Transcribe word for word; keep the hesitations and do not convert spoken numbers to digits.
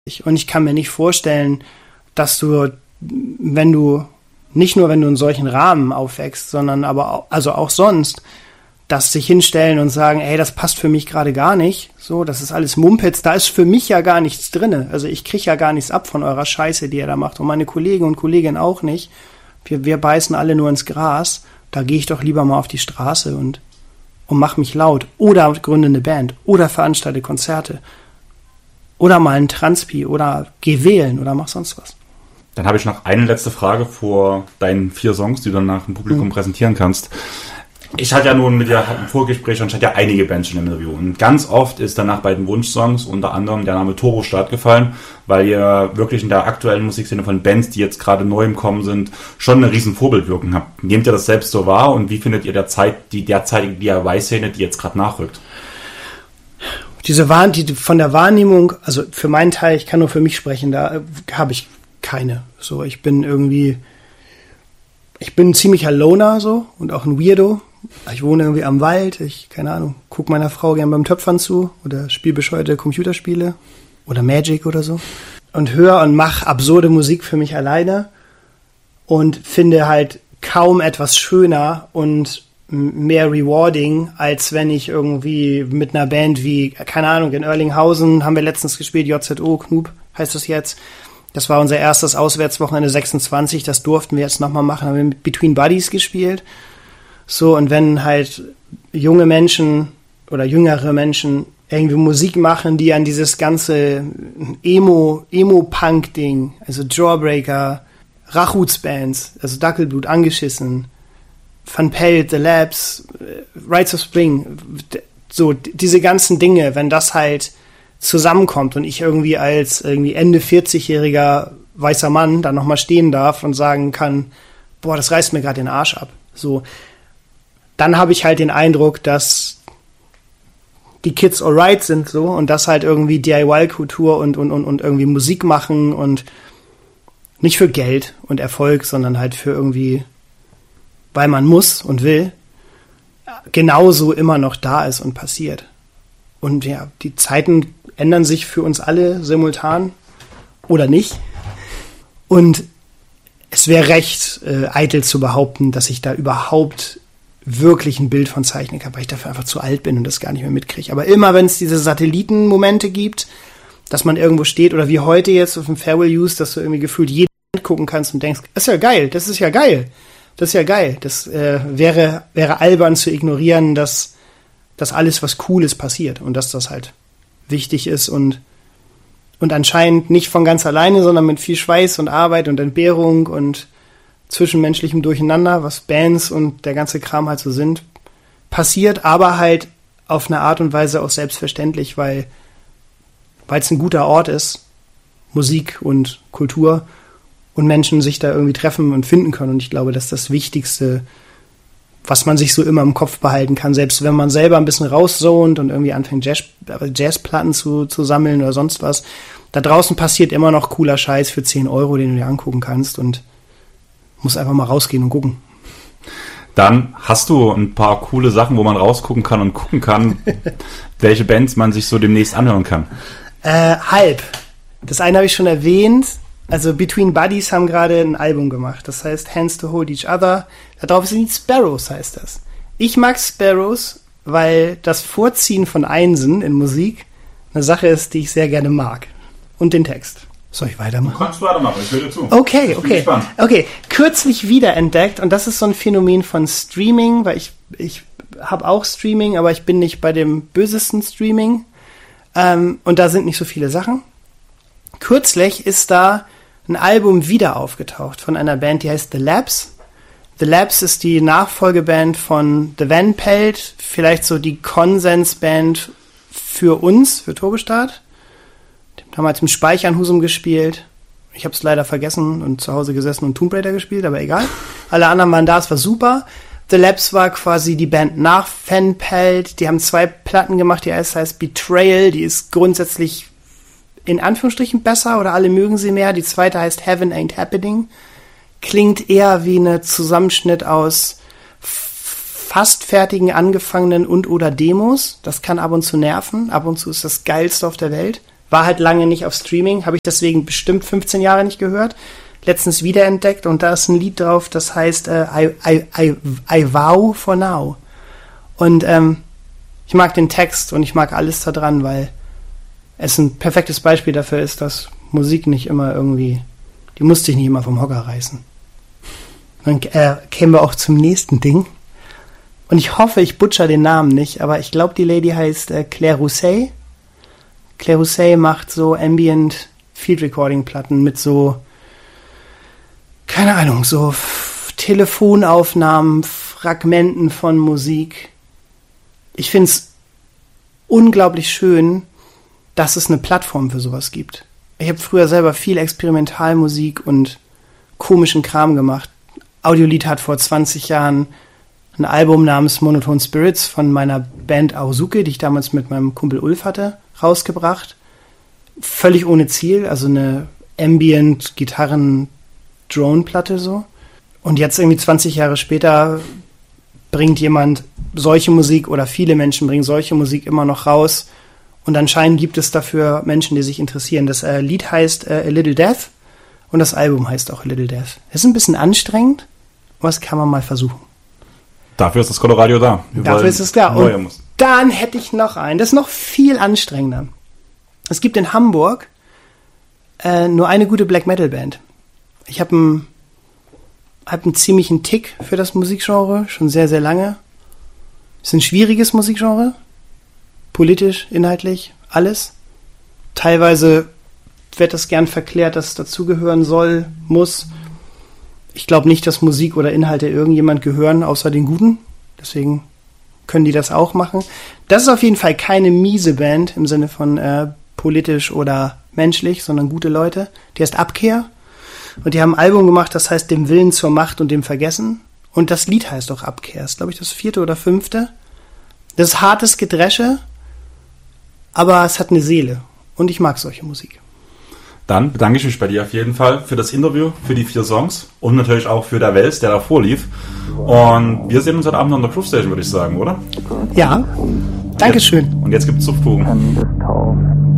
Und ich kann mir nicht vorstellen, dass du, wenn du, nicht nur wenn du in solchen Rahmen aufwächst, sondern aber auch, also auch sonst, dass sich hinstellen und sagen, ey, das passt für mich gerade gar nicht, so, das ist alles Mumpitz, da ist für mich ja gar nichts drinne. Also ich kriege ja gar nichts ab von eurer Scheiße, die ihr da macht und meine Kollegen und Kolleginnen auch nicht. Wir, wir beißen alle nur ins Gras, da gehe ich doch lieber mal auf die Straße und, und mach mich laut oder gründe eine Band oder veranstalte Konzerte oder mal ein Transpi oder geh wählen oder mach sonst was. Dann habe ich noch eine letzte Frage vor deinen vier Songs, die du dann nach dem Publikum mhm. präsentieren kannst. Ich hatte ja nun mit dir ein Vorgespräch und ich hatte ja einige Bands schon im Review. Und ganz oft ist danach bei den Wunschsongs unter anderem der Name Turbostart gefallen, weil ihr wirklich in der aktuellen Musikszene von Bands, die jetzt gerade neu im Kommen sind, schon eine riesen Vorbildwirkung habt. Nehmt ihr das selbst so wahr und wie findet ihr derzeit die derzeitige D I Y-Szene, die jetzt gerade nachrückt? Diese Wahr- die von der Wahrnehmung, also für meinen Teil, ich kann nur für mich sprechen, da habe ich keine. So, ich bin irgendwie, ich bin ein ziemlicher Loner so und auch ein Weirdo. Ich wohne irgendwie am Wald, ich, keine Ahnung, gucke meiner Frau gern beim Töpfern zu oder spiele bescheuerte Computerspiele oder Magic oder so und höre und mache absurde Musik für mich alleine und finde halt kaum etwas schöner und mehr rewarding, als wenn ich irgendwie mit einer Band wie, keine Ahnung, in Oerlinghausen haben wir letztens gespielt, J Z O, Knub heißt das jetzt. Das war unser erstes Auswärtswochenende sechsundzwanzig, das durften wir jetzt nochmal machen, haben wir mit Between Buddies gespielt. So, und wenn halt junge Menschen oder jüngere Menschen irgendwie Musik machen, die an dieses ganze Emo, Emo-Punk-Ding, also Jawbreaker, Rachhuts-Bands, also Dackelblut, Angeschissen, Van Pelt, The Labs, Rites of Spring, so diese ganzen Dinge, wenn das halt zusammenkommt und ich irgendwie als irgendwie Ende vierzig-jähriger weißer Mann da nochmal stehen darf und sagen kann, boah, das reißt mir gerade den Arsch ab. So, dann habe ich halt den Eindruck, dass die Kids alright sind so und dass halt irgendwie D I Y-Kultur und, und, und, und irgendwie Musik machen und nicht für Geld und Erfolg, sondern halt für irgendwie, weil man muss und will, genauso immer noch da ist und passiert. Und ja, die Zeiten ändern sich für uns alle simultan oder nicht. Und es wäre recht äh, eitel zu behaupten, dass ich da überhaupt wirklich ein Bild von zeichnen kann, weil ich dafür einfach zu alt bin und das gar nicht mehr mitkriege. Aber immer, wenn es diese Satellitenmomente gibt, dass man irgendwo steht oder wie heute jetzt auf dem Farewell Use, dass du irgendwie gefühlt jeden gucken kannst und denkst, das ist ja geil, das ist ja geil, das ist ja geil. Das äh, wäre, wäre albern zu ignorieren, dass, dass alles, was cool ist, passiert und dass das halt wichtig ist und, und anscheinend nicht von ganz alleine, sondern mit viel Schweiß und Arbeit und Entbehrung und zwischenmenschlichem Durcheinander, was Bands und der ganze Kram halt so sind, passiert, aber halt auf eine Art und Weise auch selbstverständlich, weil weil es ein guter Ort ist, Musik und Kultur und Menschen sich da irgendwie treffen und finden können. Und ich glaube, das ist das Wichtigste, was man sich so immer im Kopf behalten kann, selbst wenn man selber ein bisschen rauszont und irgendwie anfängt, Jazz, Jazzplatten zu, zu sammeln oder sonst was. Da draußen passiert immer noch cooler Scheiß für zehn Euro, den du dir angucken kannst und muss einfach mal rausgehen und gucken. Dann hast du ein paar coole Sachen, wo man rausgucken kann und gucken kann, welche Bands man sich so demnächst anhören kann. Äh, halb. Das eine habe ich schon erwähnt. Also Between Buddies haben gerade ein Album gemacht. Das heißt Hands to Hold Each Other. Da drauf sind die Sparrows, heißt das. Ich mag Sparrows, weil das Vorziehen von Einsen in Musik eine Sache ist, die ich sehr gerne mag. Und den Text. Soll ich weitermachen? Du kannst weitermachen, ich höre dir zu. Okay, okay. Okay, kürzlich wiederentdeckt, und das ist so ein Phänomen von Streaming, weil ich, ich habe auch Streaming, aber ich bin nicht bei dem bösesten Streaming. Ähm, und da sind nicht so viele Sachen. Kürzlich ist da ein Album wieder aufgetaucht von einer Band, die heißt The Labs. The Labs ist die Nachfolgeband von The Van Pelt, vielleicht so die Konsensband für uns, für Turbostart. Damals im Speichern Husum gespielt. Ich habe es leider vergessen und zu Hause gesessen und Tomb Raider gespielt, aber egal. Alle anderen waren da, es war super. The Labs war quasi die Band nach Van Pelt. Die haben zwei Platten gemacht, die erste heißt Betrayal, die ist grundsätzlich in Anführungsstrichen besser oder alle mögen sie mehr. Die zweite heißt Heaven Ain't Happening. Klingt eher wie eine Zusammenschnitt aus fast fertigen, angefangenen und oder Demos. Das kann ab und zu nerven. Ab und zu ist das Geilste auf der Welt. War halt lange nicht auf Streaming, habe ich deswegen bestimmt fünfzehn Jahre nicht gehört. Letztens wiederentdeckt und da ist ein Lied drauf, das heißt äh, I, I, I, I Vow for Now. Und ähm, ich mag den Text und ich mag alles da dran, weil es ein perfektes Beispiel dafür ist, dass Musik nicht immer irgendwie, die muss dich nicht immer vom Hocker reißen. Dann äh, kämen wir auch zum nächsten Ding. Und ich hoffe, ich butcher den Namen nicht, aber ich glaube, die Lady heißt äh, Claire Rousset. Claire Rousset macht so Ambient Field Recording Platten mit so, keine Ahnung, so F- Telefonaufnahmen, Fragmenten von Musik. Ich finde es unglaublich schön, dass es eine Plattform für sowas gibt. Ich habe früher selber viel Experimentalmusik und komischen Kram gemacht. Audiolied hat vor zwanzig Jahren ein Album namens Monotone Spirits von meiner Band Aosuke, die ich damals mit meinem Kumpel Ulf hatte, rausgebracht. Völlig ohne Ziel, also eine Ambient-Gitarren-Drone-Platte so. Und jetzt irgendwie zwanzig Jahre später bringt jemand solche Musik oder viele Menschen bringen solche Musik immer noch raus. Und anscheinend gibt es dafür Menschen, die sich interessieren. Das äh, Lied heißt äh, A Little Death und das Album heißt auch A Little Death. Es ist ein bisschen anstrengend, aber das kann man mal versuchen. Dafür ist das Coloradio da. Wir Dafür ist es klar. Und dann hätte ich noch einen, das ist noch viel anstrengender. Es gibt in Hamburg äh, nur eine gute Black Metal Band. Ich habe einen, hab einen ziemlichen Tick für das Musikgenre, schon sehr, sehr lange. Es ist ein schwieriges Musikgenre. Politisch, inhaltlich, alles. Teilweise wird das gern verklärt, dass es dazugehören soll, muss. Ich glaube nicht, dass Musik oder Inhalte irgendjemand gehören, außer den Guten. Deswegen können die das auch machen. Das ist auf jeden Fall keine miese Band im Sinne von äh, politisch oder menschlich, sondern gute Leute. Die heißt Abkehr. Und die haben ein Album gemacht, das heißt Dem Willen zur Macht und dem Vergessen. Und das Lied heißt auch Abkehr. Das ist, glaube ich, das vierte oder fünfte. Das ist hartes Gedresche, aber es hat eine Seele. Und ich mag solche Musik. Dann bedanke ich mich bei dir auf jeden Fall für das Interview, für die vier Songs und natürlich auch für der Wels, der davor lief. Und wir sehen uns heute Abend noch in der Groove Station, würde ich sagen, oder? Ja, Dankeschön. Und jetzt, und jetzt gibt es Zuchtkuchen.